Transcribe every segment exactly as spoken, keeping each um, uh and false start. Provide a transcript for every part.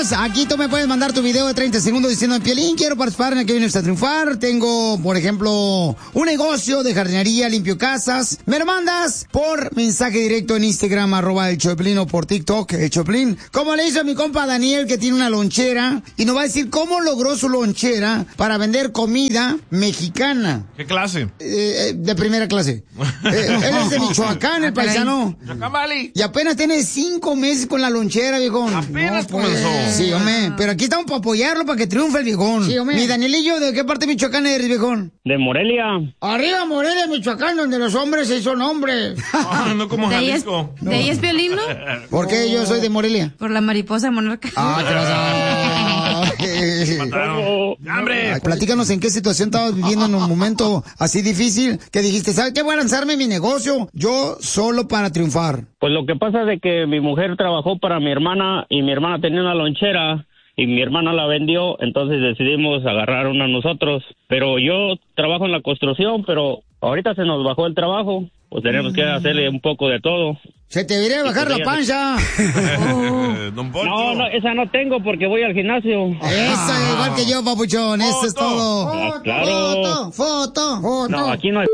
paisanos, aquí tú me puedes mandar tu video de treinta segundos diciendo, Piolín, quiero participar en el que vienes a triunfar. Tengo, por ejemplo, un negocio de jardinería, limpio casas. Me lo mandas por mensaje directo en Instagram, arroba el Choplin, o por TikTok, el Choplin. Como le hizo a mi compa Daniel, que tiene una lonchera, y nos va a decir cómo logró su lonchera para vender comida mexicana. ¿Qué clase? Eh, de primera clase. Eh, él es de Michoacán, el paisano. Y apenas tiene cinco meses con la lonchera, viejón. Apenas no, pues, comenzó. Sí, hombre. Pero aquí estamos para apoyarlo, para que triunfe el viejón. Sí, hombre. Mi Danielillo, ¿de qué parte de Michoacán eres, viejón? De Morelia. Arriba, Morelia, Michoacán, donde los hombres se son hombres. Ah, no como ¿De ahí es, Jalisco. ¿de ahí es Piolín, no? ¿Por qué yo soy de Morelia? Por la mariposa monarca. Ah, te vas a... Mataron. ¡Hambre! Ay, platícanos en qué situación estabas viviendo en un momento así difícil que dijiste, ¿sabes qué? Voy a lanzarme mi negocio yo solo para triunfar. Pues lo que pasa es de que mi mujer trabajó para mi hermana y mi hermana tenía una lonchera y mi hermana la vendió, entonces decidimos agarrar una nosotros. Pero yo trabajo en la construcción, pero ahorita se nos bajó el trabajo, pues tenemos mm. que hacerle un poco de todo. Se te debería bajar la panza. Oh. Don Poncho. No, no, esa no tengo porque voy al gimnasio. Esa, ah. igual que yo, papuchón, foto. Eso es todo. Ah, claro. Foto, foto, foto. No, aquí no hay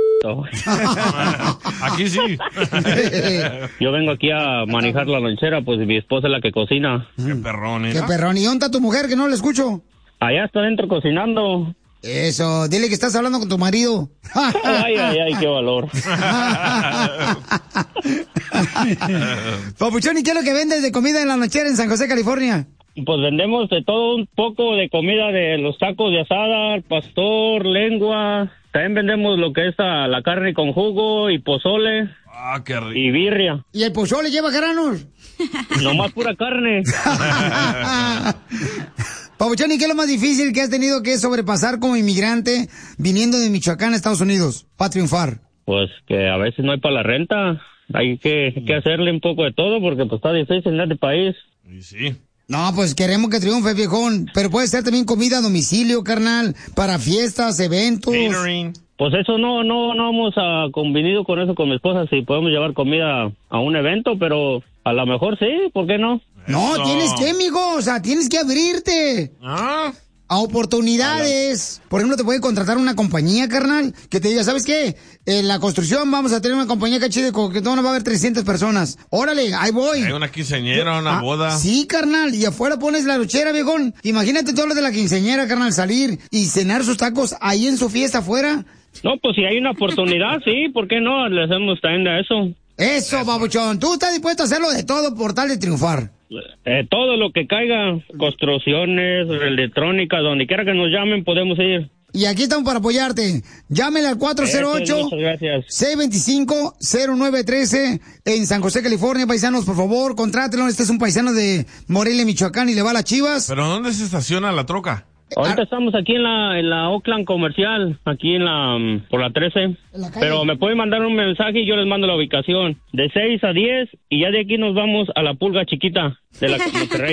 aquí sí. Yo vengo aquí a manejar la lonchera, pues mi esposa es la que cocina. Qué perrón, ¿eh? Qué perrón. ¿Y dónde está tu mujer que no la escucho? Allá está adentro cocinando. Eso, dile que estás hablando con tu marido. Ay, ay, ay, qué valor. Papuchón, ¿y qué es lo que vendes de comida en la lonchera en San José, California? Pues vendemos de todo un poco de comida, de los tacos de asada, al pastor, lengua. También vendemos lo que es la carne con jugo y pozole. Ah, qué rico. Y birria. ¿Y el pozole lleva granos? Nomás pura carne. Papuchón, ¿y qué es lo más difícil que has tenido que sobrepasar como inmigrante viniendo de Michoacán a Estados Unidos para triunfar? Pues que a veces no hay para la renta. Hay que, que hacerle un poco de todo porque pues está difícil en este país. Y sí. No, pues queremos que triunfe, viejón. Pero puede ser también comida a domicilio, carnal, para fiestas, eventos. Catering. Pues eso no, no, no hemos uh, convenido con eso con mi esposa, si podemos llevar comida a un evento, pero a lo mejor sí, ¿por qué no? No, Eso. tienes que, amigo, o sea, tienes que abrirte ¿Ah? a oportunidades. Por ejemplo, te puede contratar una compañía, carnal, que te diga, ¿sabes qué? En la construcción vamos a tener una compañía que chide, que no va a haber trescientas personas. Órale, ahí voy. Hay una quinceañera, una Ah, boda. Sí, carnal, y afuera pones la luchera, viejón. Imagínate todos los de la quinceañera, carnal, salir y cenar sus tacos ahí en su fiesta afuera. No, pues si hay una oportunidad, sí, ¿por qué no? Le hacemos también a eso. Eso, babuchón, tú estás dispuesto a hacerlo de todo por tal de triunfar. Eh, todo lo que caiga, construcciones, electrónica, donde quiera que nos llamen, podemos ir. Y aquí estamos para apoyarte. Llámele al cuatro cero ocho, seis dos cinco, cero nueve uno tres en San José, California. Paisanos, por favor, contrátelo. Este es un paisano de Morelia, Michoacán, y le va a las Chivas. ¿Pero dónde se estaciona la troca? Ahorita estamos aquí en la en la Oakland Comercial, aquí en la um, por la trece. La Pero me pueden mandar un mensaje y yo les mando la ubicación. De seis a diez y ya de aquí nos vamos a la Pulga Chiquita de la Monterrey.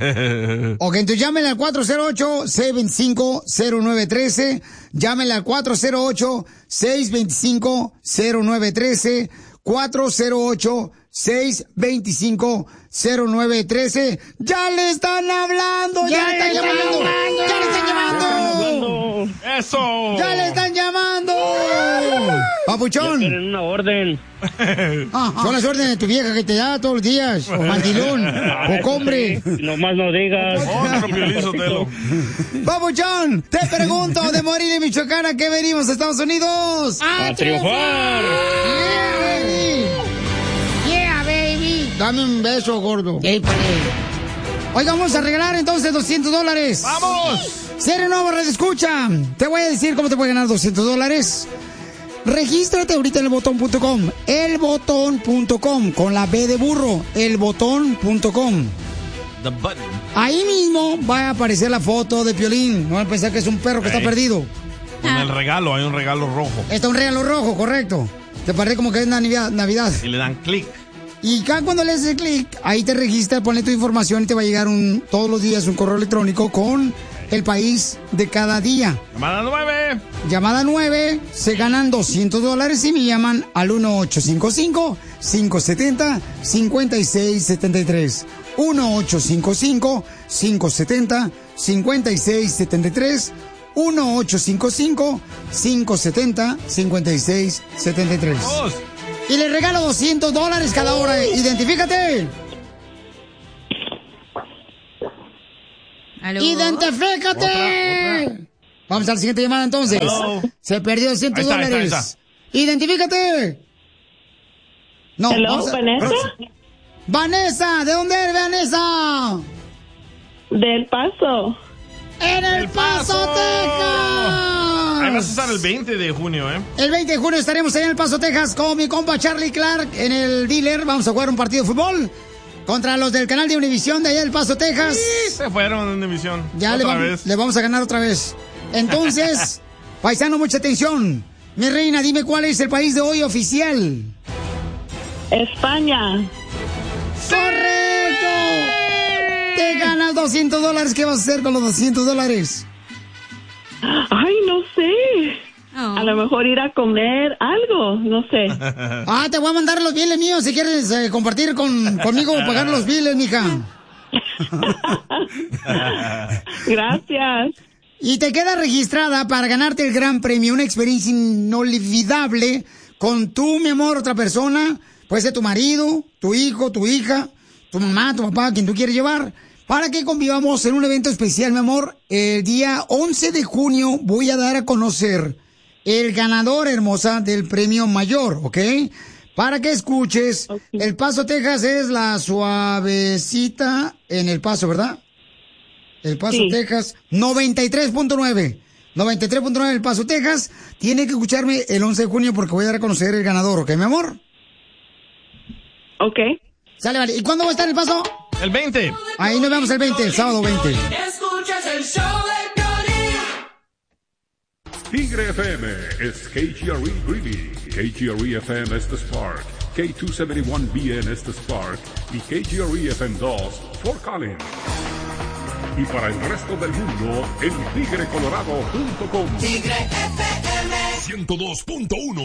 Ok, entonces llámenle al cuatro cero ocho, seis dos cinco, cero nueve uno tres. Llámenle al cuatro cero ocho, seis dos cinco, cero nueve uno tres. cuatro cero ocho, seis dos cinco, cero nueve uno tres. ¡Ya le están hablando! ¡Ya, ya le están llamando! llamando. ¡Ya le están llamando! ¡Eso! ¡Ya le están llamando! ¡Papuchón! Ya quieren una orden. Son las órdenes de tu vieja que te da todos los días. O mandilón. O combre. Sí, nomás no digas. Otro Piolín Sotelo. Papuchón, te pregunto, de Morelia, Michoacán, ¿a qué venimos a Estados Unidos? ¡A triunfar! Yeah, baby. Yeah, baby. Dame un beso, gordo. Oiga, vamos a regalar entonces doscientos dólares. ¡Vamos! Si eres nuevo, Radio Escucha, te voy a decir cómo te puedes ganar doscientos dólares. Regístrate ahorita en el botón punto com. el botón punto com, con la B de burro. el botón punto com. The button. Ahí mismo va a aparecer la foto de Piolín. No van a pensar que es un perro que Hey. está perdido. Con el regalo, hay un regalo rojo. Está un regalo rojo, correcto. Te parece como que es Navidad. Navidad. Y le dan clic. Y cada cuando le haces clic, ahí te registras, ponle tu información y te va a llegar un, todos los días un correo electrónico con el país de cada día. Llamada nueve. Llamada nueve, se ganan doscientos dólares y me llaman al uno ocho cinco cinco, cinco siete cero, cinco seis siete tres. uno ocho cinco cinco, cinco siete cero, cinco seis siete tres. uno ocho cinco cinco, cinco siete cero, cinco seis siete tres. Y le regalo doscientos dólares cada hora. Identifícate. ¿Aló? Identifícate. Otra, otra. Vamos a la siguiente llamada entonces. Hello. Se perdió doscientos Ahí está, ahí dólares. está, ahí está. Identifícate. No, Hello, vamos a- Vanessa. Vanessa, ¿de dónde eres, Vanessa? Del Paso. En El, El Paso, Paso. Texas. Ahí vas a estar el veinte de junio, ¿eh? El veinte de junio estaremos allá en El Paso, Texas, con mi compa Charlie Clark en el dealer. Vamos a jugar un partido de fútbol contra los del canal de Univisión de allá del Paso, Texas. Sí, se fueron en división. Ya le, Otra vamos- vez. le vamos a ganar otra vez. Entonces, paisano, mucha atención. Mi reina, dime cuál es el país de hoy oficial. España. ¡Correcto! Te ganas doscientos dólares. ¿Qué vas a hacer con los doscientos dólares? Ay, no sé. Oh. A lo mejor ir a comer algo, no sé. Ah, te voy a mandar los biles míos si quieres eh, compartir con, conmigo o pagar los biles, mija. Gracias. Y te queda registrada para ganarte el gran premio, una experiencia inolvidable con tú, mi amor, otra persona. Puede ser tu marido, tu hijo, tu hija, tu mamá, tu papá, quien tú quieres llevar. Para que convivamos en un evento especial, mi amor. El día once de junio voy a dar a conocer el ganador, hermosa, del premio mayor, ¿ok? Para que escuches. Ok. El Paso, Texas es la suavecita en El Paso, ¿verdad? El Paso, Sí. Texas, noventa y tres punto nueve. noventa y tres punto nueve El Paso, Texas. Tiene que escucharme el once de junio porque voy a dar a conocer el ganador, ¿ok, mi amor? Ok. Sale, vale. ¿Y cuándo va a estar El Paso? El veinte. Ahí nos vemos el veinte, el sábado veinte. Escuchas el show de Piolín. Tigre F M es K G R E Greeley, K G R E F M es The Spark, K doscientos setenta y uno B N es The Spark y K G R E F M dos Fort Collins. Y para el resto del mundo en tigre colorado punto com. Tigre F M. ciento dos punto uno